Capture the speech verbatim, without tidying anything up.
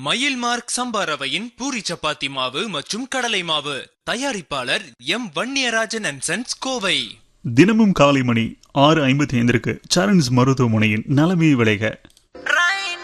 மயில் மார்க் சம்பா ரவையின் பூரி சப்பாத்தி மாவு மற்றும் கடலை மாவு. தயாரிப்பாளர் M Vanniyarajan and sons, Kovai. தினமும் காலை மணி ஆறு ஐம்பத்தி ஐந்திற்கு சரண்ஸ் மருத்துவமனையின் நலமே விளைக.